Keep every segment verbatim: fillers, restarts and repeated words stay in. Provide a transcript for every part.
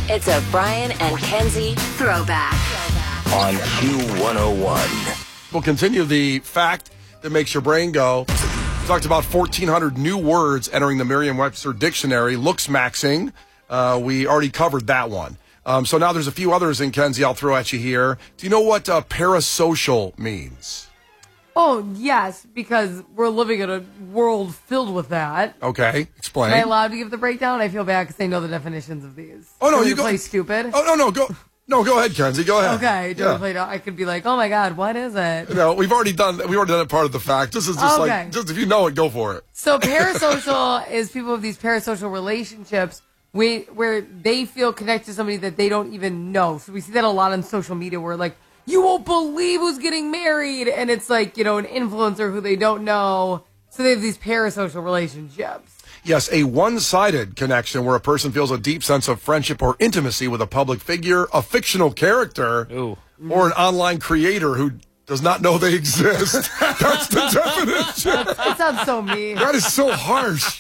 It's a Brian and Kenzie throwback. On Q one oh one. We'll continue the fact that makes your brain go. We talked about fourteen hundred new words entering the Merriam-Webster dictionary. Looks maxing. Uh, we already covered that one. Um, so now there's a few others in Kenzie I'll throw at you here. Do you know what uh, parasocial means? Oh, yes, because we're living in a world filled with that. Okay, explain. Am I allowed to give the breakdown? I feel bad because they know the definitions of these. Oh, no, Can you we go. play stupid? Oh, no, no, go. No, go ahead, Kenzie. Go ahead. Okay, do yeah. we play, I could be like, oh my God, what is it? No, we've already done. We've already done it part of the fact. This is just Okay. like, just if you know it, go for it. So parasocial is people with these parasocial relationships we, where they feel connected to somebody that they don't even know. So we see that a lot on social media where like, you won't believe who's getting married. And it's like, you know, an influencer who they don't know. So they have these parasocial relationships. Yes, a one-sided connection where a person feels a deep sense of friendship or intimacy with a public figure, a fictional character, Ooh. or an online creator who does not know they exist. That's the definition. It sounds so mean. That is so harsh.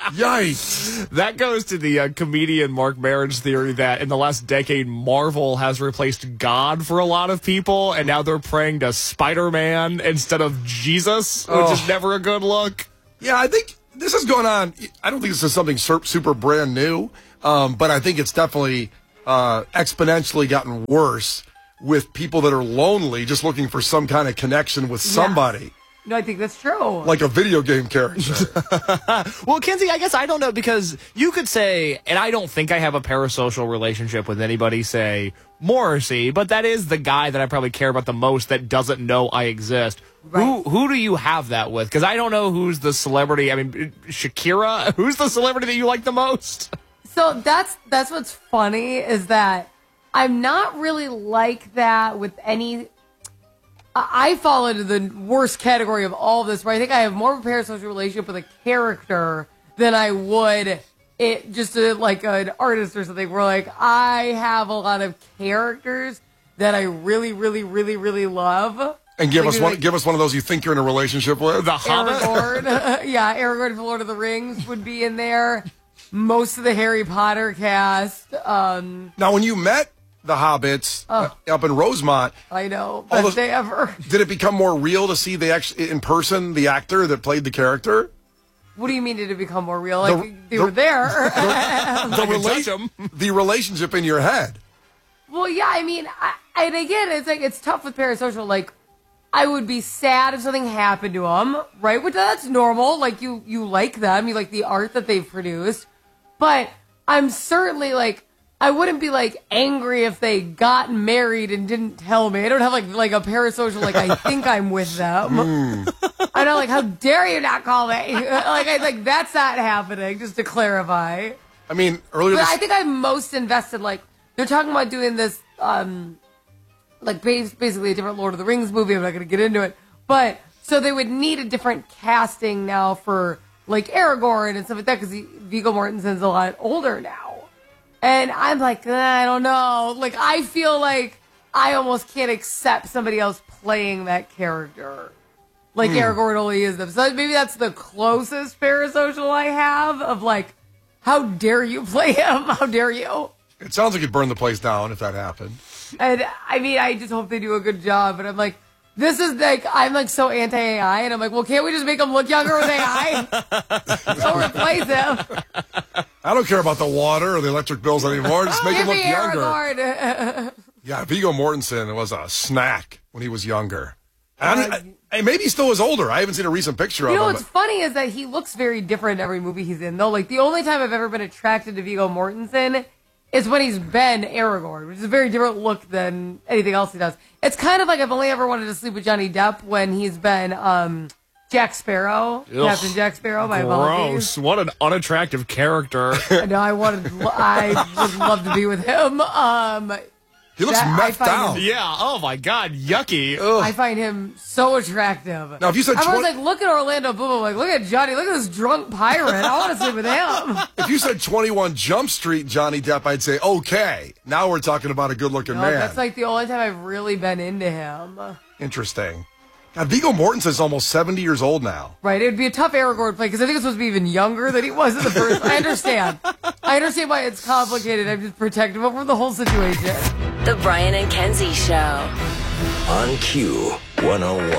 Yikes. That goes to the uh, comedian Mark Maron's theory that in the last decade, Marvel has replaced God for a lot of people, and now they're praying to Spider-Man instead of Jesus, which Oh. is never a good look. Yeah, I think this is going on. I don't think this is something sur- super brand new, um, but I think it's definitely uh, exponentially gotten worse with people that are lonely, just looking for some kind of connection with somebody. No, I think that's true. Like a video game character. Well, Kenzie, I guess I don't know, because you could say, and I don't think I have a parasocial relationship with anybody, say, Morrissey, but that is the guy that I probably care about the most that doesn't know I exist. Right. Who who do you have that with? Because I don't know who's the celebrity. I mean, Shakira? Who's the celebrity that you like the most? So that's that's what's funny is that I'm not really like that with any. I I fall into the worst category of all of this, where I think I have more of a parasocial relationship with a character than I would it just a, like an artist or something. Where like I have a lot of characters that I really, really, really, really love. And give Like, us one. like- give us one of those you think you're in a relationship with. The Hobbit? Aragorn, yeah, Aragorn from Lord of the Rings would be in there. Most of the Harry Potter cast. Um, Now, when you met the Hobbits uh, up in Rosemont, I know, All best those- day ever. did it become more real to see the act- in person the actor that played the character? What do you mean did it become more real? Like The- they the- were there. The, I can touch rela- 'em. the relationship in your head. Well, yeah, I mean, I, and again, it's like it's tough with parasocial. Like, I would be sad if something happened to them, right? Which that's normal. Like you, you like them, you like the art that they've produced. But I'm certainly like, I wouldn't be like angry if they got married and didn't tell me. I don't have like like a parasocial like I think I'm with them. Mm. I know, like, how dare you not call me? Like I like that's not happening. Just to clarify. I mean, earlier But this... I think I'm most invested. Like they're talking about doing this, um, like bas- basically a different Lord of the Rings movie. I'm not going to get into it, but so they would need a different casting now for like Aragorn and stuff like that because Viggo Mortensen's a lot older now. And I'm like, I don't know. Like I feel like I almost can't accept somebody else playing that character. Like Aragorn only is them. So maybe that's the closest parasocial I have of like, how dare you play him? How dare you? It sounds like you'd burn the place down if that happened. And I mean, I just hope they do a good job. And I'm like, this is like, I'm like so anti-A I. And I'm like, well, can't we just make him look younger with A I? Don't replace him. I don't care about the water or the electric bills anymore. Just make him Give look me younger. Aragorn. Yeah, Viggo Mortensen was a snack when he was younger. And I, I, maybe he still is older. I haven't seen a recent picture You of know him. what's funny is that he looks very different in every movie he's in, though. Like, the only time I've ever been attracted to Viggo Mortensen is when he's been Aragorn, which is a very different look than anything else he does. It's kind of like I've only ever wanted to sleep with Johnny Depp when he's been um, Jack Sparrow, Ugh, Captain Jack Sparrow. My apologies. Gross. What an unattractive character. No, I wanted, I would love to be with him. Um, He looks that- I methed find out. him- Yeah, oh my God, yucky. I find him so attractive. Now, if you said I was twenty like, look at Orlando Bloom. I'm like, look at Johnny. Look at this drunk pirate. I want to sleep with him. If you said twenty-one Jump Street Johnny Depp, I'd say, okay. Now we're talking about a good-looking No, man. that's like the only time I've really been into him. Interesting. God, Viggo Mortensen's almost seventy years old now. Right, it would be a tough Aragorn play because I think it's supposed to be even younger than he was in the first. I understand. I understand why it's complicated. I'm just protective over the whole situation. The Brian and Kenzie Show. On Q one oh one.